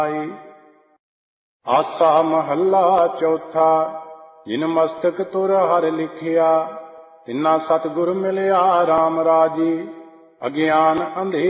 ਆਸਾ ਮਹੱਲਾ ਚੌਥਾ। ਜਿਨ ਮਸਤਕ ਤੁਰ ਹਰਿ ਲਿਖਿਆ, ਤਿਨਾ ਸਤਿਗੁਰ ਮਿਲਿਆ RAM ਰਾਜੀ। ਅਗਿਆਨ ਅੰਧੇਰ